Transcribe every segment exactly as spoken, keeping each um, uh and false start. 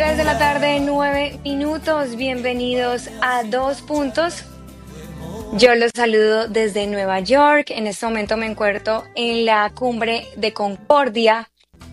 tres de la tarde, nueve minutos. Bienvenidos a Dos Puntos. Yo los saludo desde Nueva York. En este momento me encuentro en la cumbre de Concordia.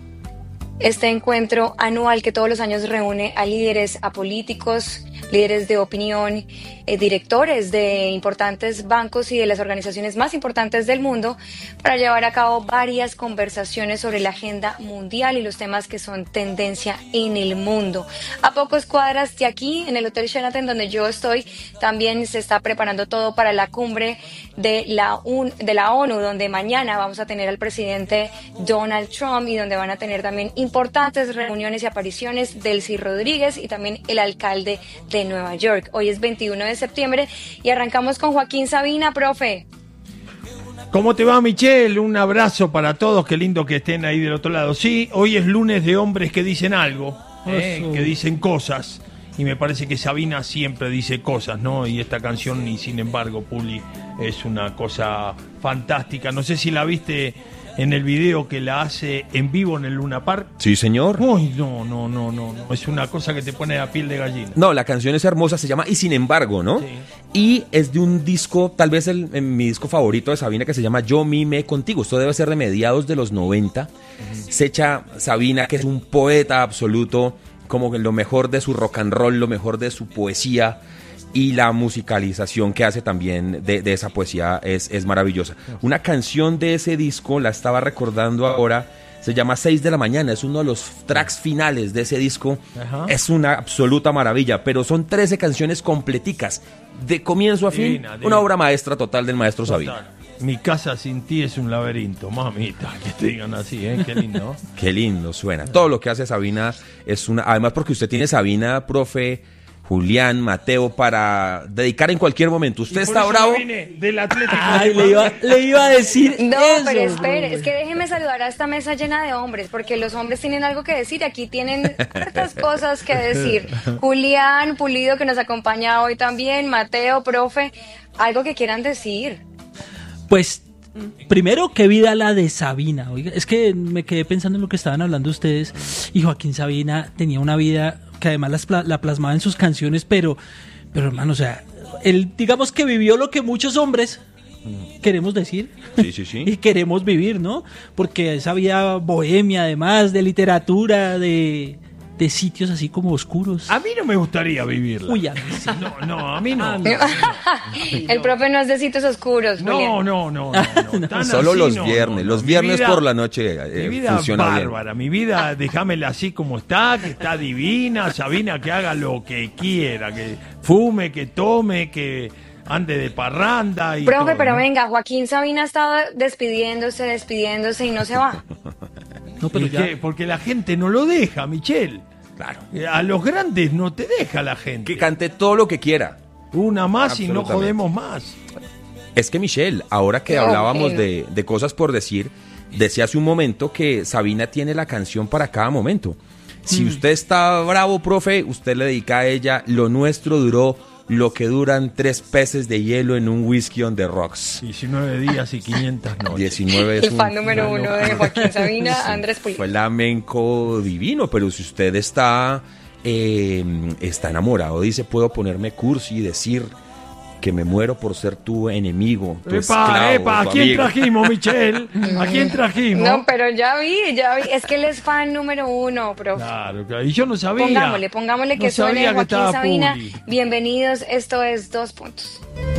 Este encuentro anual que todos los años reúne a líderes, a políticos, líderes de opinión, eh, directores de importantes bancos y de las organizaciones más importantes del mundo para llevar a cabo varias conversaciones sobre la agenda mundial y los temas que son tendencia en el mundo. A pocos cuadras de aquí, en el Hotel Sheraton, donde yo estoy, también se está preparando todo para la cumbre de la, UN, de la ONU, donde mañana vamos a tener al presidente Donald Trump y donde van a tener también importantes reuniones y apariciones Delcy Rodríguez y también el alcalde de Nueva York. Hoy es veintiuno de septiembre y arrancamos con Joaquín Sabina, profe. ¿Cómo te va, Michelle? Un abrazo para todos, qué lindo que estén ahí del otro lado. Sí, hoy es lunes de hombres que dicen algo, eh, que dicen cosas, y me parece que Sabina siempre dice cosas, ¿no? Y esta canción, y sin embargo, Puli, es una cosa fantástica. No sé si la viste en el video que la hace en vivo en el Luna Park. Sí, señor. Uy, no, no, no, no, no. Es una cosa que te pone la piel de gallina. No, la canción es hermosa, se llama Y Sin Embargo, ¿no? Sí. Y es de un disco, tal vez el, en mi disco favorito de Sabina, que se llama Yo Mime Contigo. Esto debe ser de mediados de los noventa. Uh-huh. Se echa Sabina, que es un poeta absoluto, como lo mejor de su rock and roll, lo mejor de su poesía. Y la musicalización que hace también de, de esa poesía es, es maravillosa. Una canción de ese disco, la estaba recordando ahora, se llama seis de la mañana, es uno de los tracks finales de ese disco. Ajá. Es una absoluta maravilla, pero son trece canciones completicas, de comienzo a fin, divina, divina. Una obra maestra total del maestro total. Sabina. Mi casa sin ti es un laberinto, mamita, que te digan así, ¿eh? Qué lindo. Qué lindo suena. Todo lo que hace Sabina es una... Además porque usted tiene Sabina, profe... Julián, Mateo, para dedicar en cualquier momento. ¿Usted está bravo? Del Atlético. Ay, le iba, le iba a decir No, eso, pero espere, es que déjeme saludar a esta mesa llena de hombres, porque los hombres tienen algo que decir, aquí tienen hartas cosas que decir. Julián Pulido, que nos acompaña hoy también, Mateo, profe, algo que quieran decir. Pues, primero, qué vida la de Sabina. Oiga, es que me quedé pensando en lo que estaban hablando ustedes, y Joaquín Sabina tenía una vida que además las, la plasmaba en sus canciones, pero, pero hermano, o sea, él digamos que vivió lo que muchos hombres queremos decir sí, sí, sí. y queremos vivir, ¿no? Porque esa vida bohemia, además, de literatura, de, de sitios así como oscuros. A mí no me gustaría vivirla. Uy, a mí sí. No, no, a mí no. A mí no. El profe no es de sitios oscuros. No, no, no, no, no. Solo así, los no, viernes, no, no. los viernes vida, por la noche eh, mi vida funciona bárbara, bien. Mi vida, déjamela así como está, que está divina. Sabina, que haga lo que quiera, que fume, que tome, que ande de parranda y profe, todo, pero ¿no? venga, Joaquín Sabina ha estado despidiéndose, despidiéndose y no se va. No, pero ya... qué? Porque la gente no lo deja, Michelle. Claro. A los grandes no te deja la gente. Que cante todo lo que quiera. Una más y no jodemos más. Es que Michelle, ahora que no, hablábamos no. de, de cosas por decir, decía hace un momento que Sabina tiene la canción para cada momento. Si mm. usted está bravo, profe, usted le dedica a ella. Lo nuestro duró lo que duran tres peces de hielo en un whisky on the rocks. diecinueve días y quinientas noches. diecinueve es El un fan número uno de Joaquín Sabina, sí, Andrés Pulido. fue flamenco divino, pero si usted está, eh, está enamorado, dice, puedo ponerme cursi y decir que me muero por ser tu enemigo, tu epa, esclavo, epa, tu ¿a quién amigo. trajimos, Michelle? ¿A quién trajimos? No, pero ya vi, ya vi. Es que él es fan número uno, profe. Claro, claro, y yo no sabía. Pongámosle, pongámosle que no suene sabía que Joaquín estaba Sabina. Puli. Bienvenidos, esto es Dos Puntos.